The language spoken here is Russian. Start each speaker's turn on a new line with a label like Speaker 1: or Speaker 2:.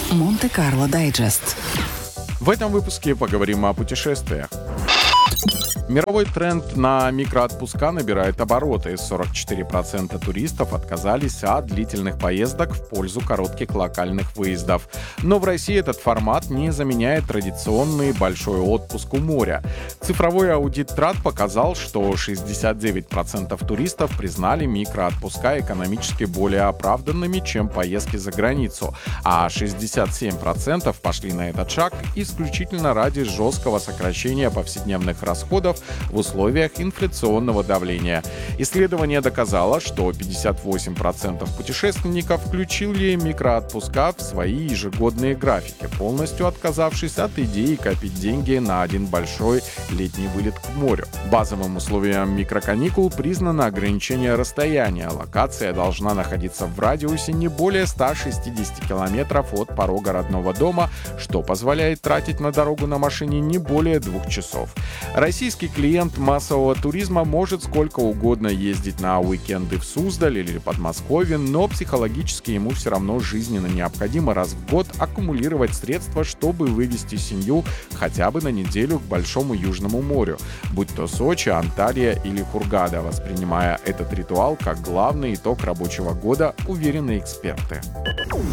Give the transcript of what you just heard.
Speaker 1: Монте-Карло Дайджест.
Speaker 2: В этом выпуске поговорим о путешествиях. Мировой тренд на микроотпуска набирает обороты. 44% туристов отказались от длительных поездок в пользу коротких локальных выездов. Но в России этот формат не заменяет традиционный большой отпуск у моря. Цифровой аудит ТРАД показал, что 69% туристов признали микроотпуска экономически более оправданными, чем поездки за границу, а 67% пошли на этот шаг исключительно ради жесткого сокращения повседневных расходов в условиях инфляционного давления. Исследование доказало, что 58% путешественников включили микроотпуска в свои ежегодные графики, полностью отказавшись от идеи копить деньги на один большой летний вылет к морю. Базовым условием микроканикул признано ограничение расстояния. Локация должна находиться в радиусе не более 160 километров от порога родного дома, что позволяет тратить на дорогу на машине не более 2 часов. Российский клиент массового туризма может сколько угодно ездить на уикенды в Суздаль или Подмосковье, но психологически ему все равно жизненно необходимо раз в год аккумулировать средства, чтобы вывести семью хотя бы на неделю к Большому Южному морю, будь то Сочи, Анталья или Хургада, воспринимая этот ритуал как главный итог рабочего года, уверены эксперты.